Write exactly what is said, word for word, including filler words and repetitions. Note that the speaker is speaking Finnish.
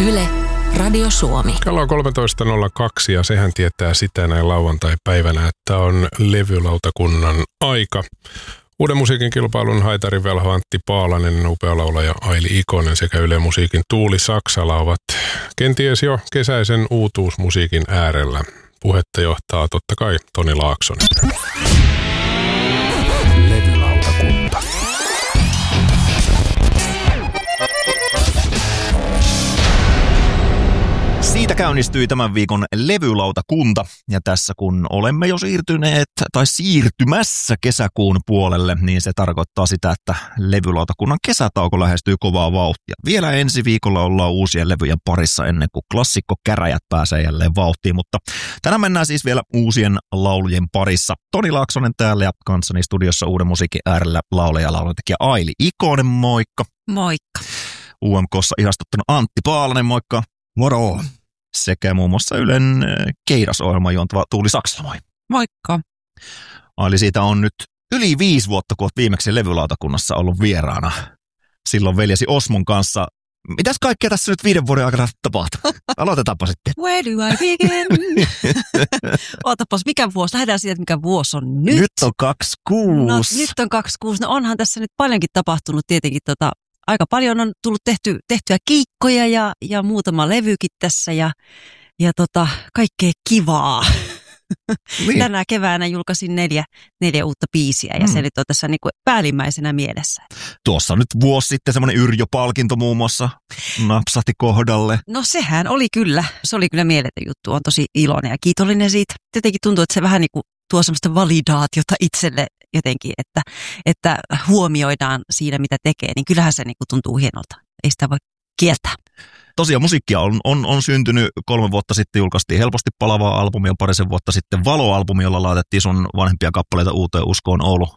Yle, Radio Suomi. Kello on kolmetoista nolla kaksi ja sehän tietää sitä näin lauantai-päivänä, että on levylautakunnan aika. Uuden musiikin kilpailun haitarivelho Antti Paalanen, upea laulaja Aili Ikonen sekä Yle Musiikin Tuuli Saksala ovat kenties jo kesäisen uutuusmusiikin äärellä. Puhetta johtaa totta kai Toni Laaksonen. Levylautakunta. Siitä käynnistyi tämän viikon levylautakunta, ja tässä kun olemme jo siirtyneet tai siirtymässä kesäkuun puolelle, niin se tarkoittaa sitä, että levylautakunnan kesätauko lähestyy kovaa vauhtia. Vielä ensi viikolla ollaan uusien levyjen parissa ennen kuin klassikkokäräjät pääsee jälleen vauhtiin, mutta tänään mennään siis vielä uusien laulujen parissa. Toni Laaksonen täällä ja kanssani studiossa Uuden musiikin äärellä laulaja ja lauluntekijä Aili Ikonen, moikka. Moikka. U M K:ssa ihastuttanut Antti Paalanen, moikka. Moro. Sekä muun muassa Ylen Keidas-ohjelman juontava Tuuli Saksala, moi. Moikka. Eli siitä on nyt yli viisi vuotta, kun olet viimeksi levylautakunnassa ollut vieraana. Silloin veljesi Osmon kanssa. Mitäs kaikkea tässä nyt viiden vuoden aikana tapahtuu? Aloitetaanpa sitten. Where do I begin? Ootapas, mikä vuosi? Lähdetään siitä, että mikä vuosi on nyt. Nyt on kaksikymmentäkuusi. No, nyt on kaksikymmentäkuusi. No onhan tässä nyt paljonkin tapahtunut tietenkin. Tota, aika paljon on tullut tehty, tehtyä kiikkoja ja, ja muutama levykin tässä ja, ja tota, kaikkea kivaa. Niin. Tänä keväänä julkaisin neljä, neljä uutta biisiä ja mm. se nyt on tässä niin kuin päällimmäisenä mielessä. Tuossa nyt vuosi sitten semmoinen Yrjö-palkinto muun muassa napsahti kohdalle. No sehän oli kyllä, se oli kyllä mieletön juttu, on tosi iloinen ja kiitollinen siitä. Tietenkin tuntuu, että se vähän niin kuin tuo semmoista validaatiota itselle jotenkin, että, että huomioidaan siinä mitä tekee, niin kyllähän se niin kuin tuntuu hienolta, ei sitä voi kieltää. Tosiaan musiikkia on, on, on syntynyt kolme vuotta sitten, julkaistiin Helposti palavaa albumia, parisen vuotta sitten Valo-albumi, jolla laitettiin sun vanhempia kappaleita uuteen uskoon Oulu